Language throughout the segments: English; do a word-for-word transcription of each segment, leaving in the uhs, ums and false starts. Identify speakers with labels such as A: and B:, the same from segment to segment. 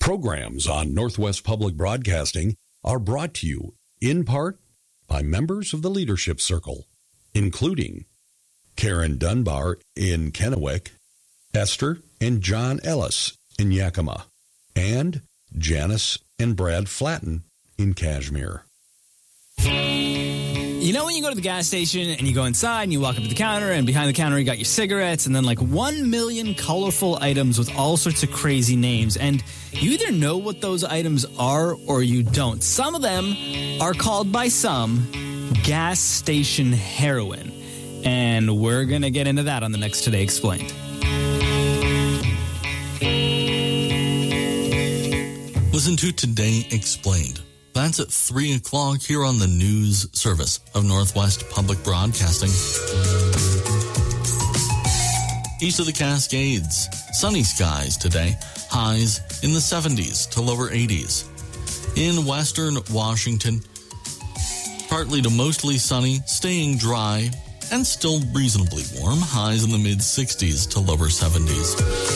A: Programs on Northwest Public Broadcasting are brought to you in part by members of the Leadership Circle, including Karen Dunbar in Kennewick, Esther and John Ellis in Yakima, and Janice and Brad Flatten in Kashmir.
B: You know when you go to the gas station and you go inside and you walk up to the counter and behind the counter you got your cigarettes and then like one million colorful items with all sorts of crazy names, and you either know what those items are or you don't. Some of them are called by some gas station heroin, and we're going to get into that on the next Today Explained.
C: Listen to Today Explained. That's at three o'clock here on the news service of Northwest Public Broadcasting. East of the Cascades, sunny skies today, highs in the seventies to lower eighties. In western Washington, partly to mostly sunny, staying dry, and still reasonably warm, highs in the mid-sixties to lower seventies.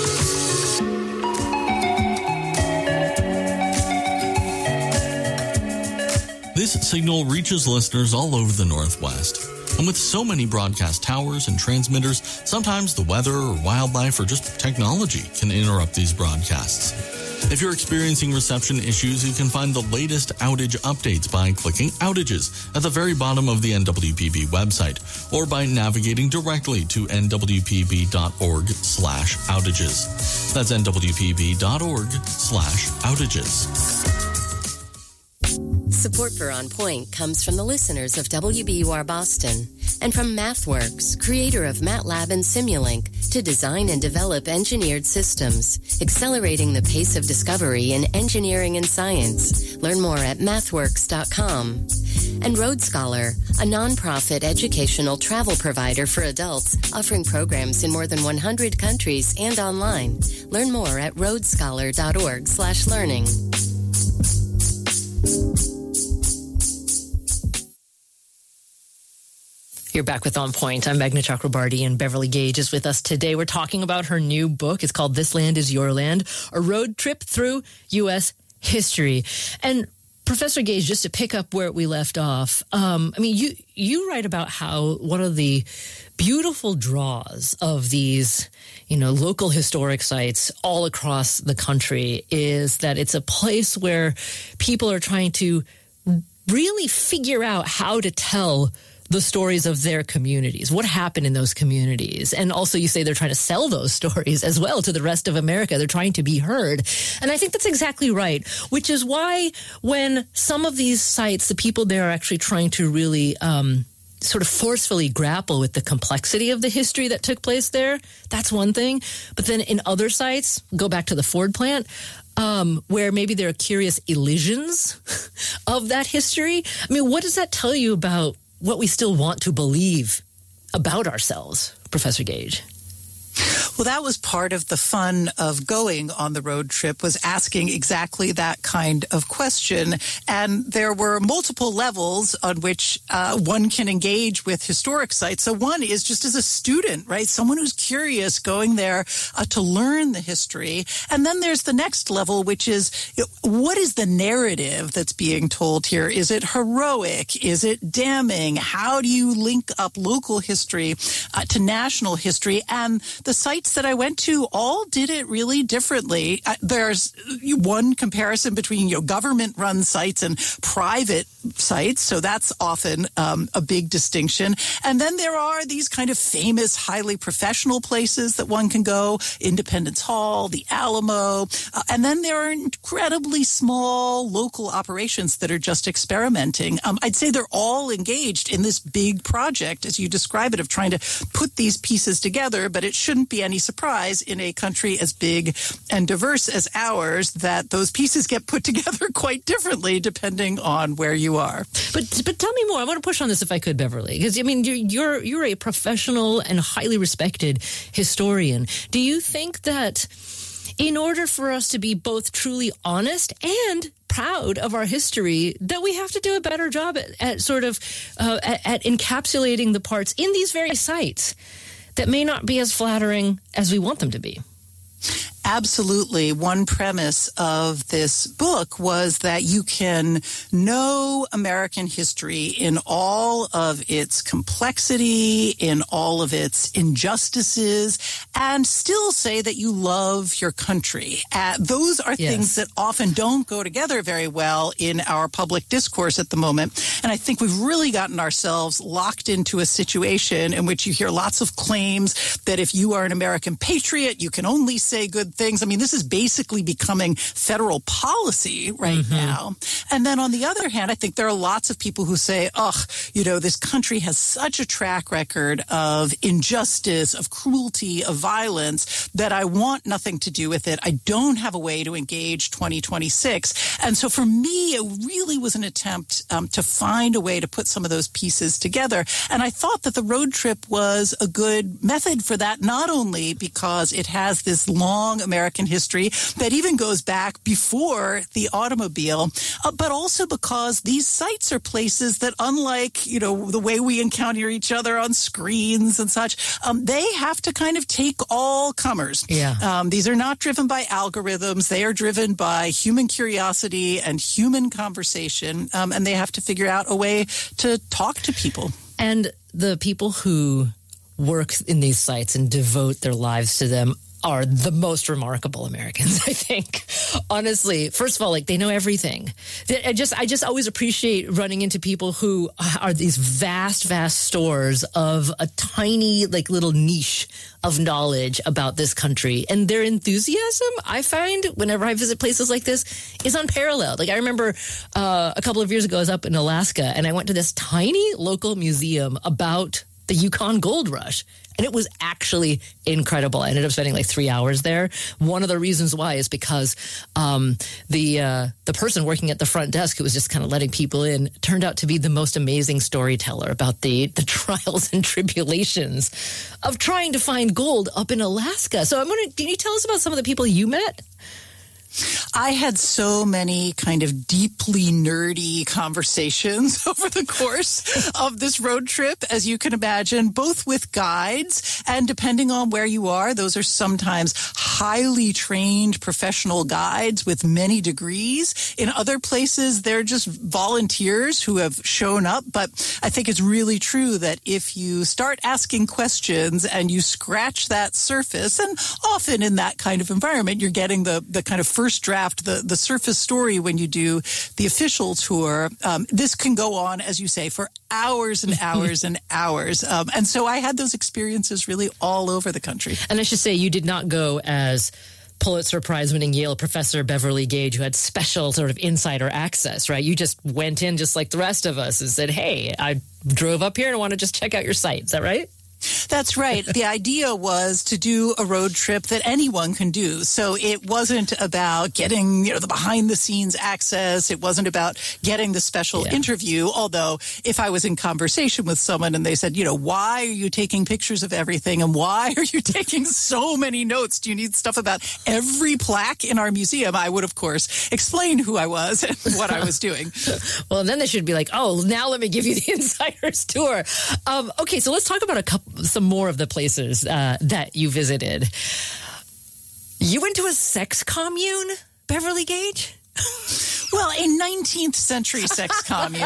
C: This signal reaches listeners all over the Northwest. And with so many broadcast towers and transmitters, sometimes the weather or wildlife or just technology can interrupt these broadcasts. If you're experiencing reception issues, you can find the latest outage updates by clicking Outages at the very bottom of the N W P B website, or by navigating directly to nwpb.org slash outages. That's nwpb.org slash outages.
D: Support for On Point comes from the listeners of W B U R Boston and from MathWorks, creator of MATLAB and Simulink, to design and develop engineered systems, accelerating the pace of discovery in engineering and science. Learn more at mathworks dot com. And Road Scholar, a nonprofit educational travel provider for adults offering programs in more than one hundred countries and online. Learn more at roadscholar.org slash learning.
E: You're back with On Point. I'm Meghna Chakrabarty, and Beverly Gage is with us today. We're talking about her new book. It's called This Land Is Your Land, a road trip through U S history. And Professor Gage, just to pick up where we left off, um, I mean, you, you write about how one of the beautiful draws of these, you know, local historic sites all across the country is that it's a place where people are trying to really figure out how to tell the stories of their communities, what happened in those communities. And also you say they're trying to sell those stories as well to the rest of America. They're trying to be heard. And I think that's exactly right, which is why when some of these sites, the people there are actually trying to really um, sort of forcefully grapple with the complexity of the history that took place there, that's one thing. But then in other sites, go back to the Ford plant, Um, where maybe there are curious elisions of that history. I mean, what does that tell you about what we still want to believe about ourselves, Professor Gage?
F: Well, that was part of the fun of going on the road trip, was asking exactly that kind of question. And there were multiple levels on which uh, one can engage with historic sites. So one is just as a student, right? Someone who's curious going there uh, to learn the history. And then there's the next level, which is, you know, what is the narrative that's being told here? Is it heroic? Is it damning? How do you link up local history uh, to national history? And the sites that I went to all did it really differently. Uh, there's one comparison between, you know, government-run sites and private sites, so that's often um, a big distinction. And then there are these kind of famous, highly professional places that one can go, Independence Hall, the Alamo, uh, and then there are incredibly small local operations that are just experimenting. Um, I'd say they're all engaged in this big project, as you describe it, of trying to put these pieces together, but it shouldn't be any surprise in a country as big and diverse as ours that those pieces get put together quite differently depending on where you are.
E: But but tell me more. I want to push on this if I could, Beverly, because I mean you're you're you're a professional and highly respected historian. Do you think that in order for us to be both truly honest and proud of our history, that we have to do a better job at, at sort of uh, at, at encapsulating the parts in these very sites that may not be as flattering as we want them to be?
F: Absolutely. One premise of this book was that you can know American history in all of its complexity, in all of its injustices, and still say that you love your country. Uh, those are
E: Yes.
F: things that often don't go together very well in our public discourse at the moment. And I think we've really gotten ourselves locked into a situation in which you hear lots of claims that if you are an American patriot, you can only say good things. I mean, this is basically becoming federal policy right
E: Mm-hmm.
F: now. And then on the other hand, I think there are lots of people who say, ugh, you know, this country has such a track record of injustice, of cruelty, of violence that I want nothing to do with it. I don't have a way to engage twenty twenty-six. And so for me, it really was an attempt um, to find a way to put some of those pieces together. And I thought that the road trip was a good method for that, not only because it has this long American history that even goes back before the automobile, uh, but also because these sites are places that, unlike, you know, the way we encounter each other on screens and such, um, they have to kind of take all comers.
E: Yeah.
F: Um, these are not driven by algorithms. They are driven by human curiosity and human conversation, um, and they have to figure out a way to talk to people.
E: And the people who work in these sites and devote their lives to them are the most remarkable Americans, I think. Honestly, first of all, like, they know everything. I just, I just always appreciate running into people who are these vast, vast stores of a tiny, like, little niche of knowledge about this country. And their enthusiasm, I find, whenever I visit places like this, is unparalleled. Like, I remember uh, a couple of years ago, I was up in Alaska, and I went to this tiny local museum about the Yukon Gold Rush. And it was actually incredible. I ended up spending like three hours there. One of the reasons why is because um, the uh, the person working at the front desk, who was just kind of letting people in, turned out to be the most amazing storyteller about the, the trials and tribulations of trying to find gold up in Alaska. So I'm wondering, can you tell us about some of the people you met?
F: I had so many kind of deeply nerdy conversations over the course of this road trip, as you can imagine, both with guides, and depending on where you are, those are sometimes highly trained professional guides with many degrees. In other places, they're just volunteers who have shown up. But I think it's really true that if you start asking questions and you scratch that surface, and often in that kind of environment, you're getting the, the kind of first draft, the, the surface story when you do the official tour. Um, this can go on, as you say, for hours and hours and hours. Um, and so I had those experiences really all over the country.
E: And I should say, you did not go as Pulitzer Prize-winning Yale professor Beverly Gage, who had special sort of insider access, right? You just went in just like the rest of us and said, hey, I drove up here and I want to just check out your site. Is that right?
F: That's right. The idea was to do a road trip that anyone can do. So it wasn't about getting, you know, the behind the scenes access. It wasn't about getting the special
E: Yeah.
F: interview. Although if I was in conversation with someone and they said, you know, why are you taking pictures of everything? And why are you taking so many notes? Do you need stuff about every plaque in our museum? I would, of course, explain who I was and what I was doing.
E: Well, then they should be like, oh, now let me give you the insider's tour. Um, okay, so let's talk about a couple, some more of the places uh, that you visited. You went to a sex commune, Beverly Gage?
F: Well, a nineteenth century sex commune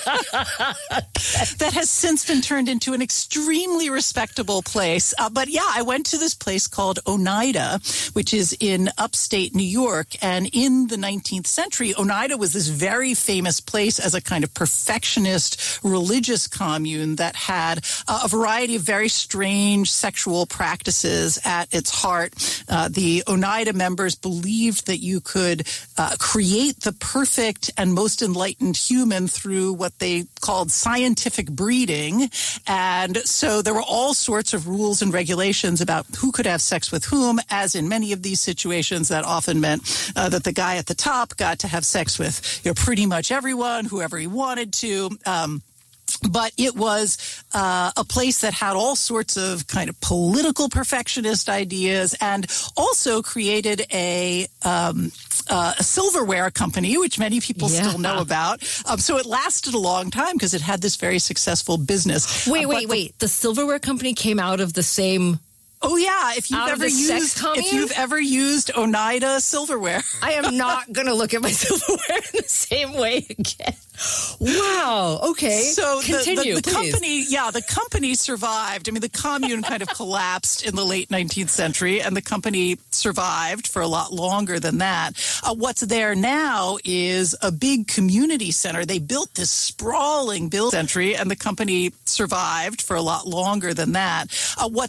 F: that has since been turned into an extremely respectable place. Uh, but yeah, I went to this place called Oneida, which is in upstate New York. And in the nineteenth century, Oneida was this very famous place as a kind of perfectionist religious commune that had uh, a variety of very strange sexual practices at its heart. Uh, the Oneida members believed that you could uh, create the perfect and most enlightened human through what they called scientific breeding. And so there were all sorts of rules and regulations about who could have sex with whom, as in many of these situations that often meant uh, that the guy at the top got to have sex with, you know, pretty much everyone, whoever he wanted to. Um, But it was uh, a place that had all sorts of kind of political perfectionist ideas, and also created a, um, uh, a silverware company, which many people
E: Yeah.
F: still know about. Um, so it lasted a long time because it had this very successful business.
E: Wait,
F: Uh,
E: wait,
F: but the-
E: wait. The silverware company came out of the same
F: Oh yeah, if you've
E: Out of
F: ever
E: the sex
F: used
E: commune?
F: if you've ever used Oneida silverware.
E: I am not going to look at my silverware in the same way again. Wow. Okay.
F: So the-
E: continue,
F: the, the,
E: please.
F: company, yeah, the company survived. I mean, the commune kind of collapsed in the late nineteenth century, and the company survived for a lot longer than that. Uh, what's there now is a big community center. They built this sprawling building century, and the company survived for a lot longer than that. Uh, what